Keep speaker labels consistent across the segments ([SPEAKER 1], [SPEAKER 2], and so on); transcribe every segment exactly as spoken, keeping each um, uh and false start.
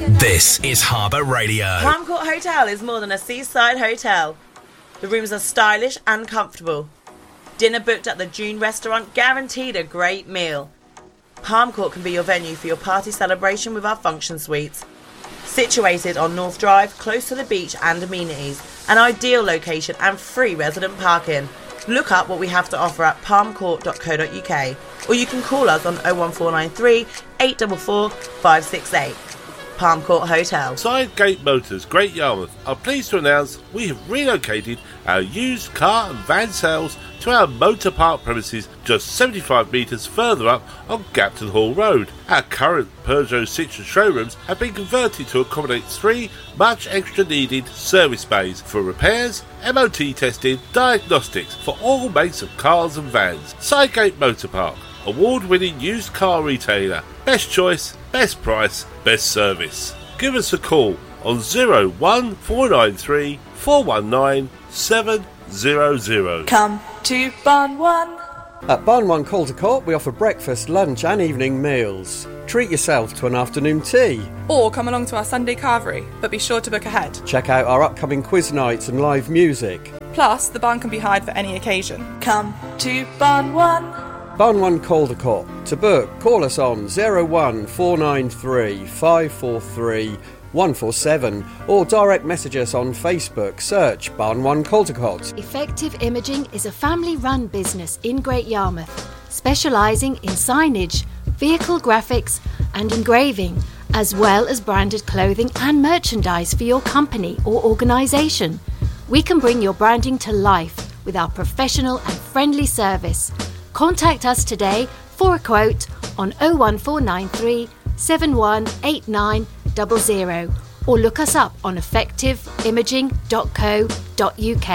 [SPEAKER 1] This is Harbour Radio.
[SPEAKER 2] Palm Court Hotel is more than a seaside hotel. The rooms are stylish and comfortable. Dinner booked at the June restaurant guaranteed a great meal. Palm Court can be your venue for your party celebration with our function suites. Situated on North Drive, close to the beach and amenities, an ideal location and free resident parking. Look up what we have to offer at palm court dot co dot uk, or you can call us on oh one four nine three, eight four four, five six eight. Palm Court Hotel.
[SPEAKER 3] Sidegate Motors, Great Yarmouth, are pleased to announce we have relocated our used car and van sales to our motor park premises just seventy-five metres further up on Gapton Hall Road. Our current Peugeot Citroën showrooms have been converted to accommodate three much extra needed service bays for repairs, M O T testing, diagnostics for all makes of cars and vans. Sidegate Motor Park, award-winning used car retailer. Best choice, best price, best service. Give us a call on oh one four nine three, four one nine, seven hundred.
[SPEAKER 4] Come to Barn One.
[SPEAKER 5] At Barn One Calder Court, we offer breakfast, lunch and evening meals. Treat yourself to an afternoon tea.
[SPEAKER 4] Or come along to our Sunday carvery, but be sure to book ahead.
[SPEAKER 5] Check out our upcoming quiz nights and live music.
[SPEAKER 4] Plus, the barn can be hired for any occasion. Come to Barn One.
[SPEAKER 5] Barn One Calder Court. To book, call us on oh one four nine three, five four three, one four seven or direct message us on Facebook. Search Barn One Calder Court.
[SPEAKER 6] Effective Imaging is a family-run business in Great Yarmouth, specialising in signage, vehicle graphics and engraving, as well as branded clothing and merchandise for your company or organisation. We can bring your branding to life with our professional and friendly service. Contact us today for a quote on oh one four nine three, seven one eight nine zero zero or look us up on effective imaging dot co dot uk.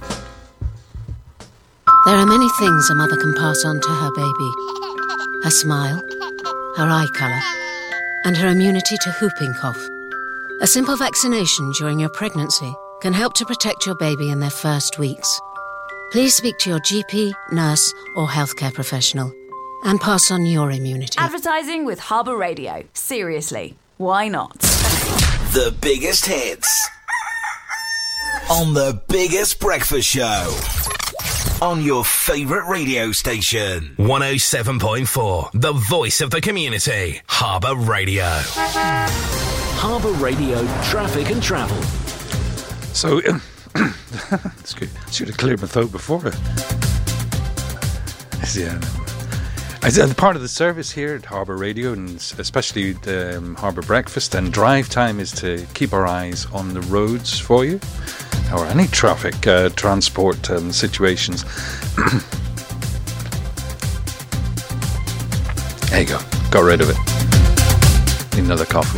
[SPEAKER 7] There are many things a mother can pass on to her baby. Her smile, her eye colour, and her immunity to whooping cough. A simple vaccination during your pregnancy can help to protect your baby in their first weeks. Please speak to your G P, nurse or healthcare professional and pass on your immunity.
[SPEAKER 8] Advertising with Harbour Radio. Seriously, why not?
[SPEAKER 1] The biggest hits on the biggest breakfast show on your favourite radio station. one oh seven point four, the voice of the community. Harbour Radio. Harbour Radio traffic and travel.
[SPEAKER 9] So, um, that's good. Should have cleared my throat before it. Yeah. As a part of the service here at Harbour Radio, and especially the um, Harbour Breakfast and drive time, is to keep our eyes on the roads for you, or any traffic, uh, transport um, situations. There you go. Got rid of it. Need another coffee.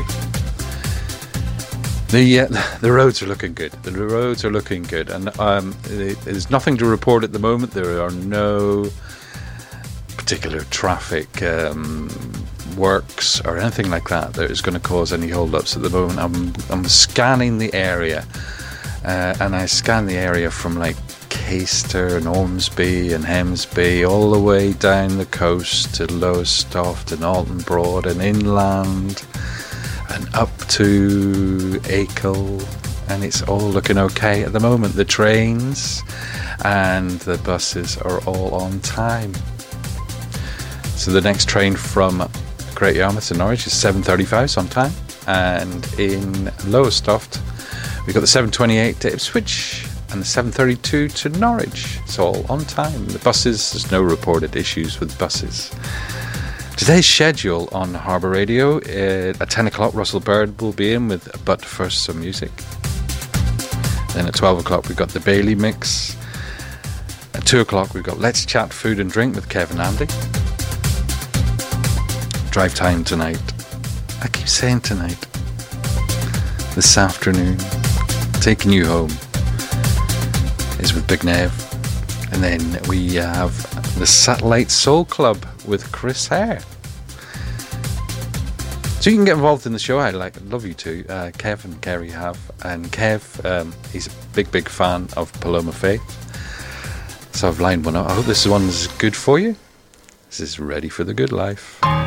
[SPEAKER 9] The uh, the roads are looking good. The roads are looking good, and um, there's nothing to report at the moment. There are no particular traffic um, works or anything like that that is going to cause any hold-ups at the moment. I'm I'm scanning the area, uh, and I scan the area from like Caister and Ormsby and Hemsby all the way down the coast to Lowestoft and Alton Broad and inland and up to Achill, and it's all looking okay at the moment. The trains and the buses are all on time. So the next train from Great Yarmouth to Norwich is seven thirty-five, so on time. And in Lowestoft, we've got the seven twenty-eight to Ipswich and the seven thirty-two to Norwich. It's all on time. The buses, there's no reported issues with buses. Today's schedule on Harbour Radio, uh, at ten o'clock Russell Bird will be in with But First Some Music. Then at twelve o'clock we've got the Bailey Mix. At two o'clock we've got Let's Chat Food and Drink with Kev and Andy. Drive time tonight. I keep saying tonight. This afternoon, taking you home, is with Big Nev. And then we have the Satellite Soul Club with Chris Hare. So you can get involved in the show. I'd like, love you to. Uh, Kev and Kerry have. And Kev, um, he's a big, big fan of Paloma Faith. So I've lined one up. I hope this one's good for you. This is Ready for the Good Life.